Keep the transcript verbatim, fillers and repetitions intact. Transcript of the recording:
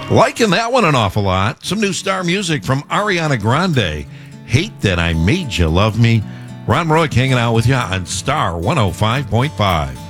Liking that one an awful lot. Some new star music from Ariana Grande. Hate That I Made You Love Me. Ron Roy hanging out with you on Star one oh five point five.